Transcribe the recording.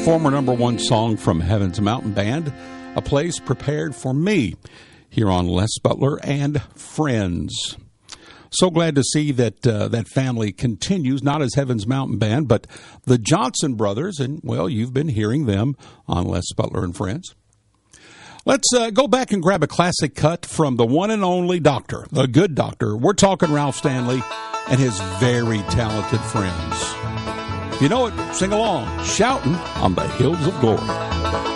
former number one song from Heaven's Mountain Band, A Place Prepared for Me, here on Les Butler and Friends. So glad to see that that family continues, not as Heaven's Mountain Band, but the Johnson Brothers, and, well, you've been hearing them on Les Butler and Friends. Let's go back and grab a classic cut from the one and only doctor, the good doctor. We're talking Ralph Stanley and his very talented friends. If you know it, sing along, shouting on the hills of glory.